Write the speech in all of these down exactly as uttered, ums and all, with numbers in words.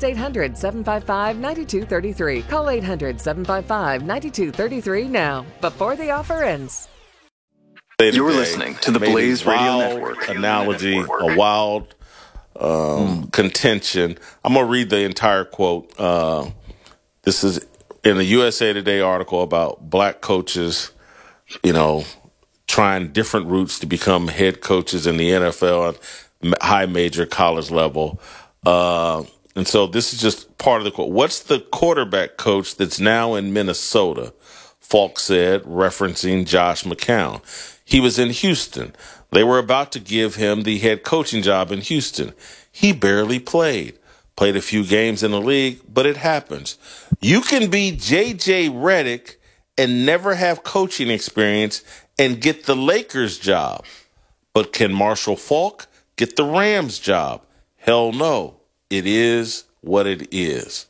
eight hundred, seven five five, nine two three three. Call eight hundred, seven five five, nine two three three now, before the offer ends. You're listening to the Blaze Radio Network. Analogy, a wild um, mm. contention. I'm going to read the entire quote. Uh, this is in the U S A Today article about black coaches, you know, trying different routes to become head coaches in the N F L and high major college level. Uh, and so this is just part of the quote. What's the quarterback coach that's now in Minnesota? Falk said, referencing Josh McCown. He was in Houston. They were about to give him the head coaching job in Houston. He barely played. Played a few games in the league, but it happens. You can be J J Redick and never have coaching experience and get the Lakers job. But can Marshall Faulk get the Rams job? Hell no. It is what it is.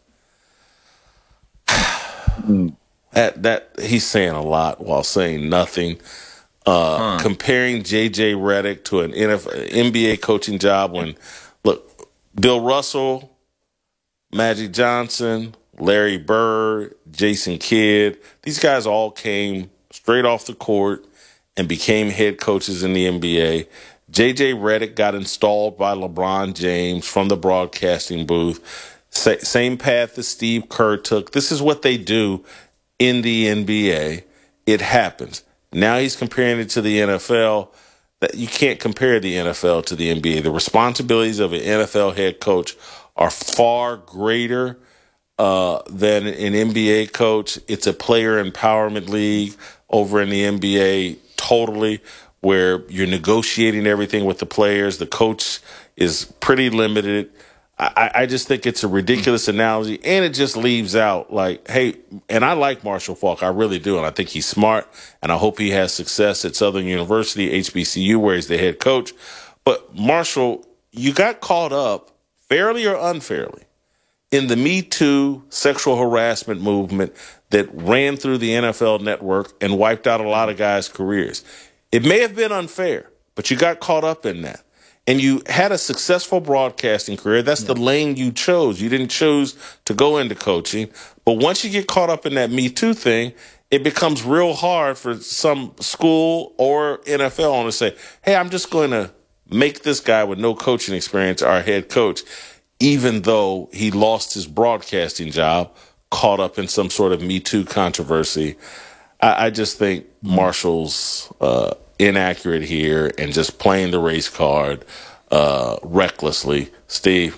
that, that he's saying a lot while saying nothing. Uh, huh. Comparing J J Redick to an N F L, N B A coaching job when, look, Bill Russell, Magic Johnson, Larry Bird, Jason Kidd, these guys all came straight off the court and became head coaches in the N B A. J J Redick got installed by LeBron James from the broadcasting booth. Sa- same path that Steve Kerr took. This is what they do in the N B A. It happens. Now he's comparing it to the N F L. That you can't compare the N F L to the N B A. The responsibilities of an N F L head coach are far greater uh, than an N B A coach. It's a player empowerment league over in the N B A totally, where you're negotiating everything with the players. The coach is pretty limited. I, I just think it's a ridiculous analogy, and it just leaves out like, hey, and I like Marshall Faulk, I really do, and I think he's smart, and I hope he has success at Southern University, H B C U, where he's the head coach. But Marshall, you got caught up, fairly or unfairly, in the Me Too sexual harassment movement that ran through the N F L network and wiped out a lot of guys' careers. It may have been unfair, but you got caught up in that. And you had a successful broadcasting career. That's yeah. the lane you chose. You didn't choose to go into coaching. But once you get caught up in that Me Too thing, it becomes real hard for some school or N F L owner to say, hey, I'm just going to make this guy with no coaching experience our head coach, even though he lost his broadcasting job, caught up in some sort of Me Too controversy. I, I just think Marshall's uh, inaccurate here and just playing the race card uh, recklessly. Steve?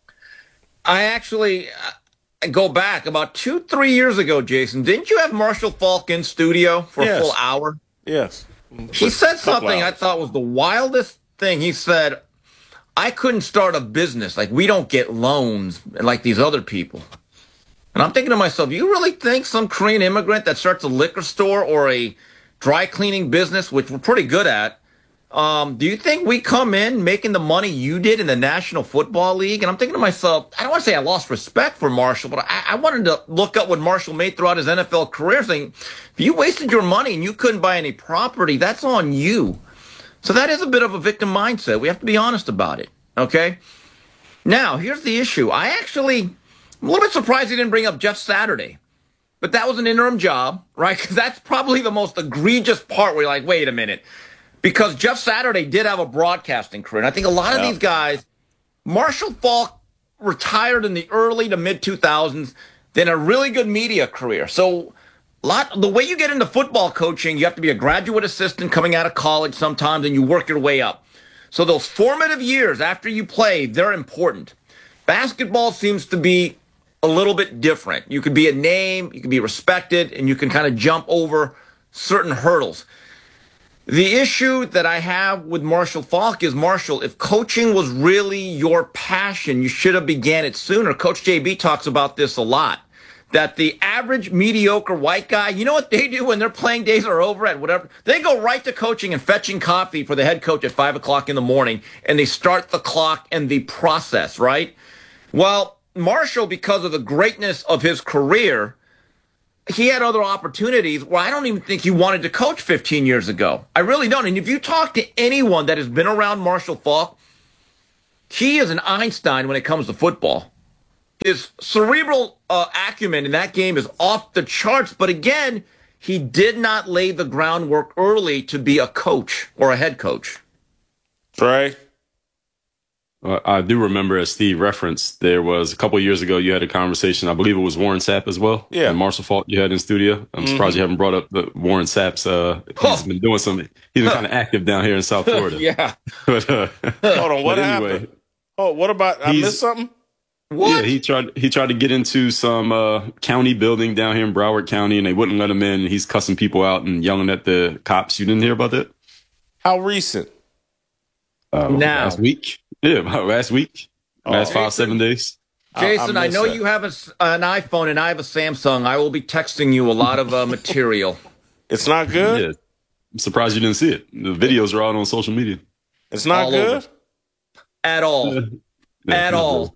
I actually uh, go back about two, three years ago, Jason. Didn't you have Marshall Faulk in studio for yes. a full hour? Yes. He said something hours. I thought was the wildest thing. He said, I couldn't start a business. Like, we don't get loans like these other people. And I'm thinking to myself, you really think some Korean immigrant that starts a liquor store or a dry cleaning business, which we're pretty good at, um, do you think we come in making the money you did in the National Football League? And I'm thinking to myself, I don't want to say I lost respect for Marshall, but I, I wanted to look up what Marshall made throughout his N F L career, saying, if you wasted your money and you couldn't buy any property, that's on you. So that is a bit of a victim mindset. We have to be honest about it, okay? Now, here's the issue. I actually, I'm a little bit surprised he didn't bring up Jeff Saturday. But that was an interim job, right? Because that's probably the most egregious part where you're like, wait a minute. Because Jeff Saturday did have a broadcasting career. And I think a lot of yeah. these guys, Marshall Faulk retired in the early to mid two thousands, then a really good media career. So a lot, the way you get into football coaching, you have to be a graduate assistant coming out of college sometimes, and you work your way up. So those formative years after you play, they're important. Basketball seems to be a little bit different. You could be a name, you can be respected, and you can kind of jump over certain hurdles. The issue that I have with Marshall Faulk is, Marshall, if coaching was really your passion, you should have began it sooner. Coach J B talks about this a lot, that the average mediocre white guy, you know what they do when their playing days are over at whatever? They go right to coaching and fetching coffee for the head coach at five o'clock in the morning, and they start the clock and the process, right? Well, Marshall, because of the greatness of his career, he had other opportunities where I don't even think he wanted to coach fifteen years ago. I really don't. And if you talk to anyone that has been around Marshall Faulk, he is an Einstein when it comes to football. his cerebral uh, acumen in that game is off the charts. But again, he did not lay the groundwork early to be a coach or a head coach. Trey? Uh, I do remember, as Steve referenced, there was a couple of years ago, you had a conversation. I believe it was Warren Sapp as well. Yeah. And Marshall Faulk you had in studio. I'm Mm-hmm. surprised you haven't brought up the Warren Sapp's. Uh, he's Huh. been doing some, he's been kind of active down here in South Florida. Yeah. But, uh, Hold on, what but anyway, happened? Oh, what about, I He's- missed something? What? Yeah, he tried. He tried to get into some uh, county building down here in Broward County, and they wouldn't let him in. And he's cussing people out and yelling at the cops. You didn't hear about that? How recent? Uh, Now. last week. Yeah, about last week. Last Oh. five, seven days. Jason, I, missed know that. you have a s an iPhone and I have a Samsung. I will be texting you a lot of uh, material. It's not good? Yeah, I'm surprised you didn't see it. The videos are out on social media. It's not All good? over. At all. Yeah, At not all. really.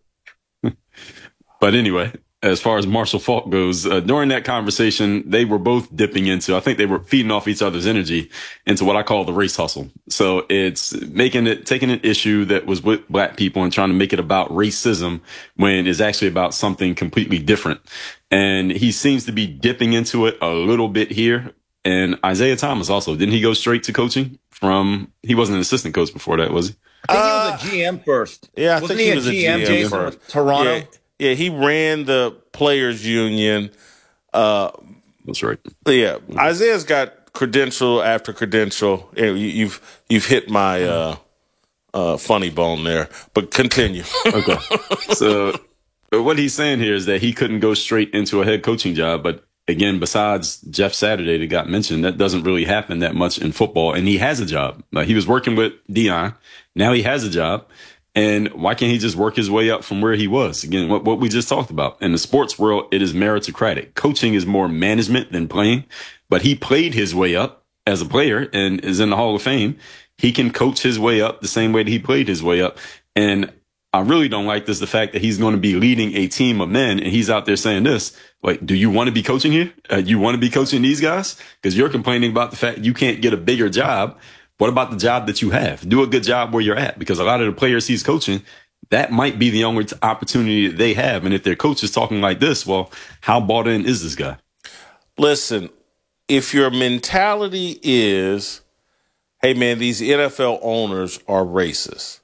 But anyway, as far as Marshall Faulk goes, uh, during that conversation, they were both dipping into, I think they were feeding off each other's energy into what I call the race hustle. So it's making it, taking an issue that was with black people and trying to make it about racism when it's actually about something completely different. And he seems to be dipping into it a little bit here. And Isaiah Thomas also, didn't he go straight to coaching from, he wasn't an assistant coach before that, was he? I think he was a G M first. Yeah, I Wasn't think he, was a G M, G M Jason, first. with Toronto? Yeah, yeah, he ran the players union. Uh, That's right. yeah, Isaiah's got credential after credential. Yeah, you, you've you've hit my uh, uh, funny bone there, but continue. Okay. So but what he's saying here is that he couldn't go straight into a head coaching job. But again, besides Jeff Saturday that got mentioned, that doesn't really happen that much in football. And he has a job. Like, he was working with Dion. Now he has a job. And why can't he just work his way up from where he was? Again, what, what we just talked about. In the sports world, it is meritocratic. Coaching is more management than playing. But he played his way up as a player and is in the Hall of Fame. He can coach his way up the same way that he played his way up. And I really don't like this, the fact that he's going to be leading a team of men and he's out there saying this. Like, do you want to be coaching here? Uh, you want to be coaching these guys? Because you're complaining about the fact you can't get a bigger job. What about the job that you have? Do a good job where you're at, because a lot of the players he's coaching, that might be the only t- opportunity that they have. And if their coach is talking like this, well, how bought in is this guy? Listen, if your mentality is, hey, man, these N F L owners are racist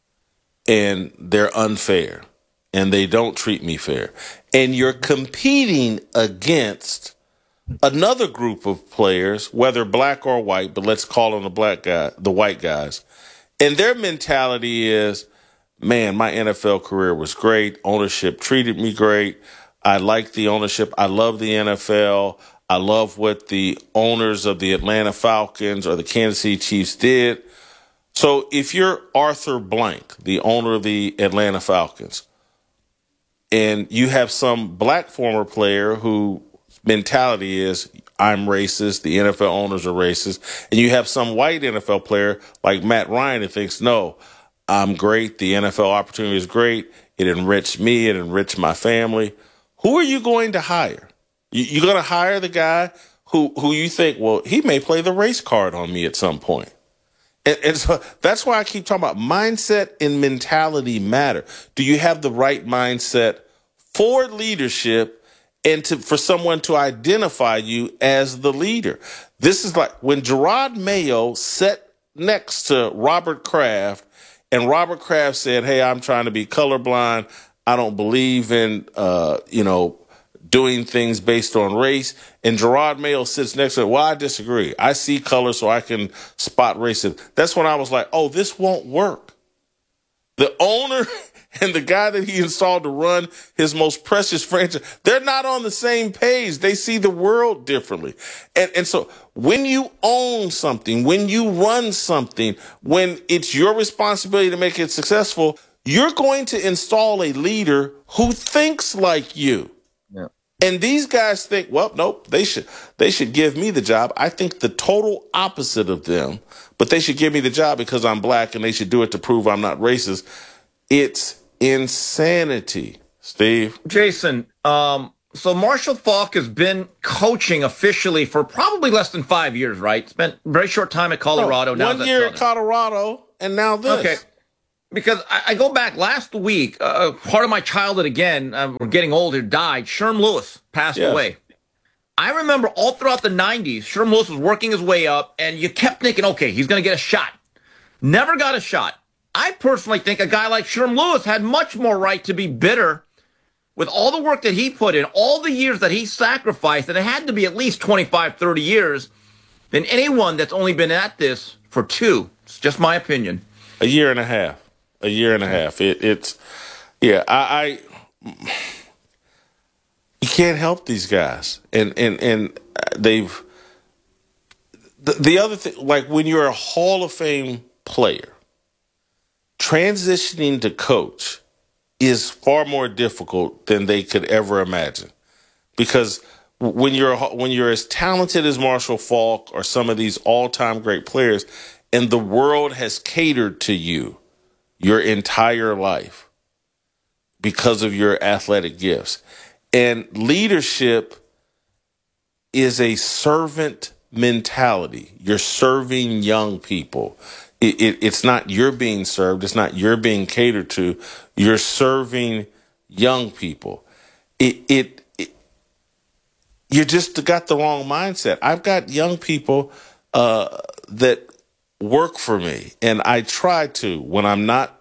and they're unfair and they don't treat me fair, and you're competing against another group of players, whether black or white, but let's call them the black guy, the white guys, and their mentality is, man, my N F L career was great. Ownership treated me great. I like the ownership. I love the N F L. I love what the owners of the Atlanta Falcons or the Kansas City Chiefs did. So if you're Arthur Blank, the owner of the Atlanta Falcons, and you have some black former player who mentality is, I'm racist, the N F L owners are racist, and you have some white N F L player like Matt Ryan who thinks, no, I'm great, the N F L opportunity is great, it enriched me, it enriched my family. Who are you going to hire? You, you're going to hire the guy who, who you think, well, he may play the race card on me at some point. And, and so that's why I keep talking about mindset and mentality matter. Do you have the right mindset for leadership and to, for someone to identify you as the leader? This is like when Gerard Mayo sat next to Robert Kraft and Robert Kraft said, hey, I'm trying to be colorblind. I don't believe in, uh, you know, doing things based on race. And Gerard Mayo sits next to him. Well, I disagree. I see color so I can spot racism. That's when I was like, oh, this won't work. The owner and the guy that he installed to run his most precious franchise, they're not on the same page. They see the world differently. And, and so when you own something, when you run something, when it's your responsibility to make it successful, you're going to install a leader who thinks like you. Yeah. And these guys think, well, nope, they should they should give me the job. I think the total opposite of them, but they should give me the job because I'm black and they should do it to prove I'm not racist. It's insanity, Steve. Jason, um, so Marshall Faulk has been coaching officially for probably less than five years, right? Spent a very short time at Colorado. No, now one year at Colorado, and now this. Okay. because I, I go back last week. Uh, part of my childhood again. Uh, we're getting older. Died. Sherm Lewis passed Yes. away. I remember all throughout the nineties, Sherm Lewis was working his way up, and you kept thinking, okay, he's going to get a shot. Never got a shot. I personally think a guy like Sherm Lewis had much more right to be bitter with all the work that he put in, all the years that he sacrificed, and it had to be at least twenty-five, thirty years, than anyone that's only been at this for two. It's just my opinion. A year and a half. A year and a half. It, it's, yeah, I, I, you can't help these guys. And, and, and they've, the, the other thing, like when you're a Hall of Fame player, transitioning to coach is far more difficult than they could ever imagine. Because when you're when you're as talented as Marshall Faulk or some of these all-time great players, and the world has catered to you your entire life because of your athletic gifts. And leadership is a servant mentality. You're serving young people. It, it, it's not you're being served. It's not you're being catered to. You're serving young people. It, it, it you just got the wrong mindset. I've got young people uh, that work for me, and I try to, when I'm not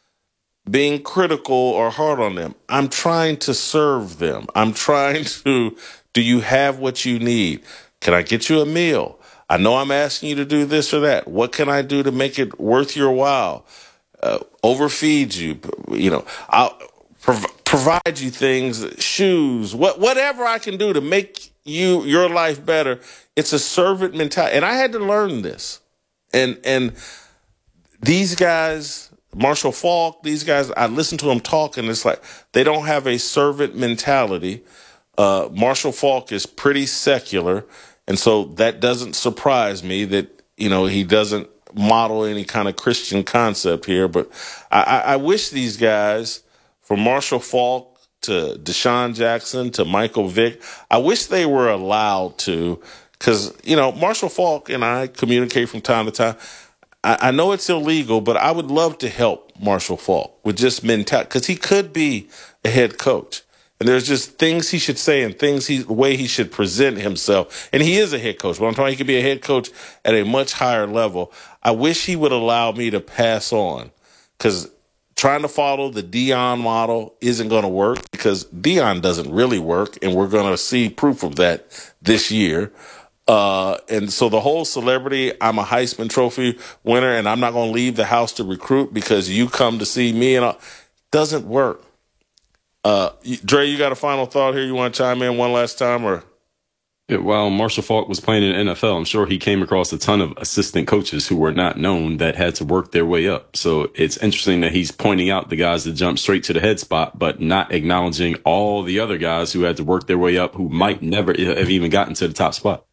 being critical or hard on them, I'm trying to serve them. I'm trying to, do you have what you need? Can I get you a meal? I know I'm asking you to do this or that. What can I do to make it worth your while? Uh, overfeed you, you know, I'll prov- provide you things, shoes, what, whatever I can do to make you, your life better. It's a servant mentality. And I had to learn this. And, and these guys, Marshall Faulk, these guys, I listen to them talk and it's like, they don't have a servant mentality. Uh, Marshall Faulk is pretty secular. And so that doesn't surprise me that, you know, he doesn't model any kind of Christian concept here. But I, I wish these guys, from Marshall Faulk to Deshaun Jackson to Michael Vick, I wish they were allowed to, because, you know, Marshall Faulk and I communicate from time to time. I, I know it's illegal, but I would love to help Marshall Faulk with just mentality, because he could be a head coach. And there's just things he should say and things he, the way he should present himself. And he is a head coach, but I'm talking he could be a head coach at a much higher level. I wish he would allow me to pass on, because trying to follow the Deion model isn't going to work, because Deion doesn't really work. And we're going to see proof of that this year. Uh, and so the whole celebrity, I'm a Heisman Trophy winner and I'm not going to leave the house to recruit because you come to see me, and all, doesn't work. Uh, Dre, you got a final thought here? You want to chime in one last time, or? Yeah, while Marshall Faulk was playing in the N F L, I'm sure he came across a ton of assistant coaches who were not known that had to work their way up. So it's interesting that he's pointing out the guys that jumped straight to the head spot, but not acknowledging all the other guys who had to work their way up who might never have even gotten to the top spot.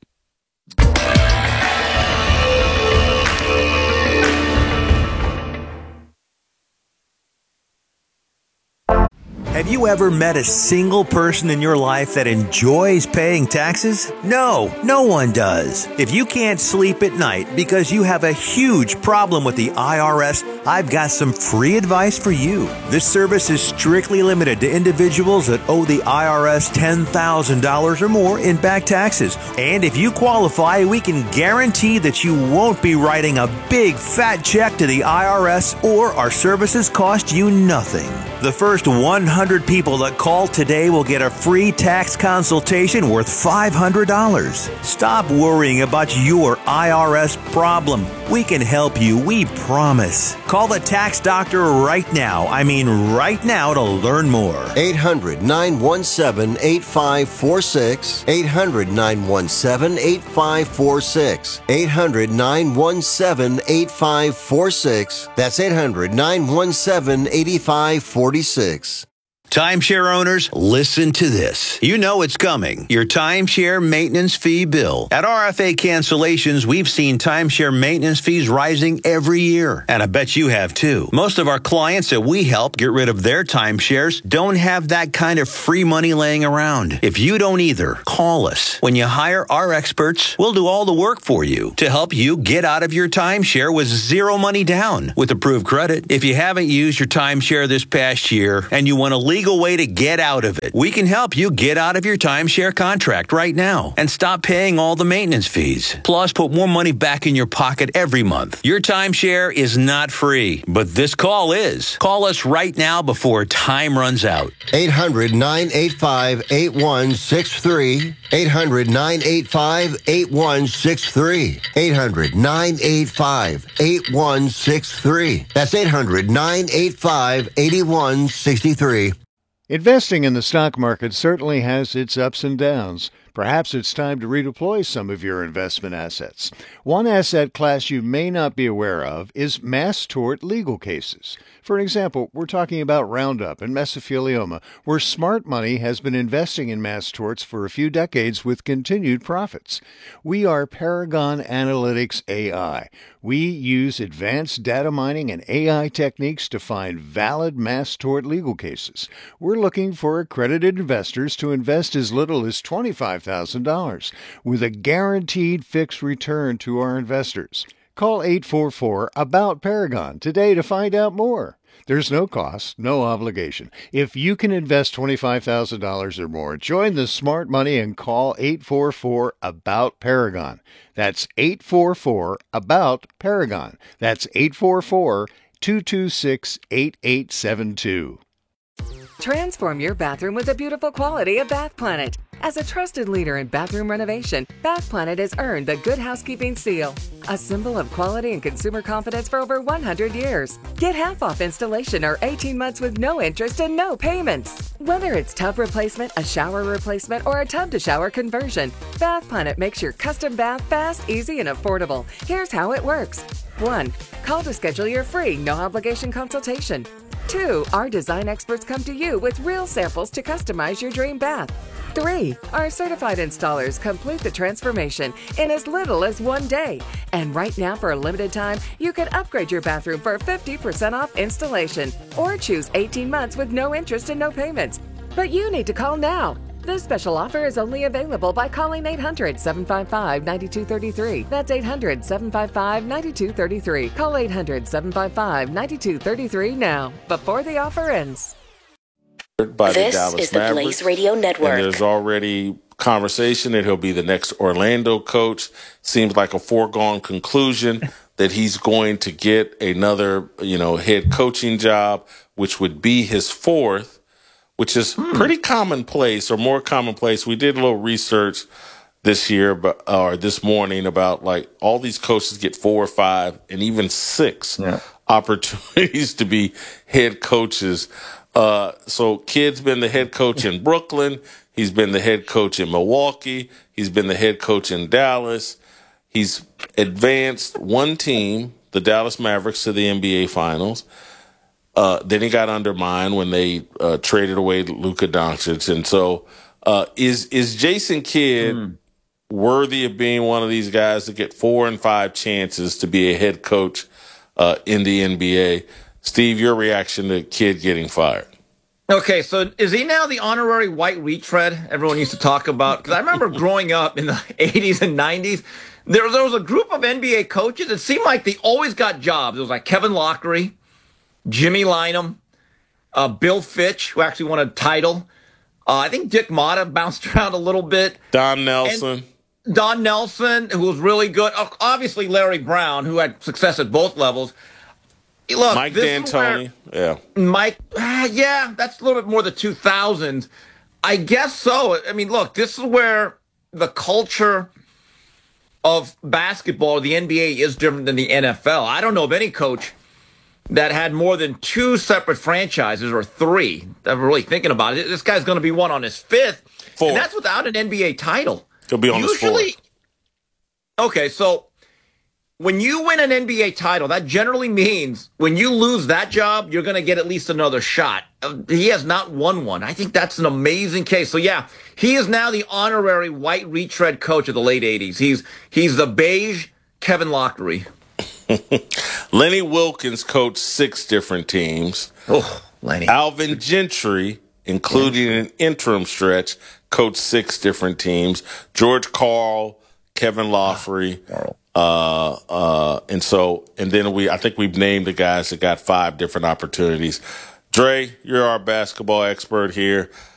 Have you ever met a single person in your life that enjoys paying taxes? No, no one does. If you can't sleep at night because you have a huge problem with the I R S, I've got some free advice for you. This service is strictly limited to individuals that owe the I R S ten thousand dollars or more in back taxes. And if you qualify, we can guarantee that you won't be writing a big fat check to the I R S, or our services cost you nothing. The first one hundred people that call today will get a free tax consultation worth five hundred dollars. Stop worrying about your I R S problem. We can help you, we promise. Call the tax doctor right now. I mean right now to learn more. eight hundred, nine one seven, eight five four six. eight hundred, nine one seven, eight five four six. eight hundred, nine one seven, eight five four six. That's eight hundred, nine one seven, eight five four six. Timeshare owners, listen to this. You know it's coming. Your timeshare maintenance fee bill. At R F A Cancellations, we've seen timeshare maintenance fees rising every year. And I bet you have too. Most of our clients that we help get rid of their timeshares don't have that kind of free money laying around. If you don't either, call us. When you hire our experts, we'll do all the work for you to help you get out of your timeshare with zero money down with approved credit. If you haven't used your timeshare this past year and you want to leave legal way to get out of it. We can help you get out of your timeshare contract right now and stop paying all the maintenance fees. Plus, put more money back in your pocket every month. Your timeshare is not free, but this call is. Call us right now before time runs out. eight hundred, nine eight five, eight one six three. eight hundred, nine eight five, eight one six three. eight hundred, nine eight five, eight one six three. That's eight hundred, nine eight five, eight one six three. Investing in the stock market certainly has its ups and downs. Perhaps it's time to redeploy some of your investment assets. One asset class you may not be aware of is mass tort legal cases. For example, we're talking about Roundup and mesothelioma, where smart money has been investing in mass torts for a few decades with continued profits. We are Paragon Analytics A I. We use advanced data mining and A I techniques to find valid mass tort legal cases. We're looking for accredited investors to invest as little as twenty-five thousand dollars with a guaranteed fixed return to our investors. Call eight four four, A B O U T, Paragon today to find out more. There's no cost, no obligation. If you can invest twenty-five thousand dollars or more, join the smart money and call eight four four, A B O U T, Paragon. That's eight four four, A B O U T, Paragon. That's eight four four, two two six, eight eight seven two. Transform your bathroom with the beautiful quality of Bath Planet. As a trusted leader in bathroom renovation, Bath Planet has earned the Good Housekeeping seal, a symbol of quality and consumer confidence for over one hundred years. Get half off installation or eighteen months with no interest and no payments. Whether it's tub replacement, a shower replacement, or a tub-to-shower conversion, Bath Planet makes your custom bath fast, easy, and affordable. Here's how it works. one. Call to schedule your free, no-obligation consultation. two. Our design experts come to you with real samples to customize your dream bath. three. Our certified installers complete the transformation in as little as one day. And right now, for a limited time, you can upgrade your bathroom for fifty percent off installation or choose eighteen months with no interest and no payments. But you need to call now. This special offer is only available by calling eight hundred, seven five five, nine two three three. That's eight hundred, seven five five, nine two three three. Call eight hundred, seven five five, nine two three three now, before the offer ends. By this the Dallas is the Mavericks, Blaze Radio Network. and there's already conversation that he'll be the next Orlando coach. Seems like a foregone conclusion that he's going to get another, you know, head coaching job, which would be his fourth, which is hmm. pretty commonplace or more commonplace. We did a little research this year, but or this morning about like all these coaches get four or five and even six yeah. opportunities to be head coaches. Uh, so Kidd's been the head coach in Brooklyn. He's been the head coach in Milwaukee. He's been the head coach in Dallas. He's advanced one team, the Dallas Mavericks, to the N B A Finals. Uh, then he got undermined when they uh, traded away Luka Doncic. And so uh, is is Jason Kidd mm. worthy of being one of these guys to get four and five chances to be a head coach uh, in the N B A? Steve, your reaction to Kidd getting fired? Okay, so is he now the honorary white retread everyone used to talk about? Because I remember growing up in the eighties and nineties, there, there was a group of N B A coaches. It seemed like they always got jobs. It was like Kevin Lockery, Jimmy Lynam, uh, Bill Fitch, who actually won a title. Uh, I think Dick Motta bounced around a little bit. Don Nelson. And Don Nelson, who was really good. Obviously, Larry Brown, who had success at both levels. Look, Mike D'Antoni, yeah. Mike, uh, yeah, that's a little bit more the two thousands. I guess so. I mean, look, this is where the culture of basketball, the N B A, is different than the N F L. I don't know of any coach that had more than two separate franchises or three. I'm really thinking about it. This guy's going to be one on his fifth. Four. And that's without an N B A title. He'll be on Usually, his fourth. Okay, so when you win an N B A title, that generally means when you lose that job, you're going to get at least another shot. Uh, he has not won one. I think that's an amazing case. So, yeah, he is now the honorary white retread coach of the late eighties. He's he's the beige Kevin Loughery. Lenny Wilkens coached six different teams. Oh, Lenny. Alvin Gentry, including an interim stretch, coached six different teams. George Karl, Kevin Loughery. Oh, Uh, uh, and so, and then we, I think we've named the guys that got five different opportunities. Dre, you're our basketball expert here.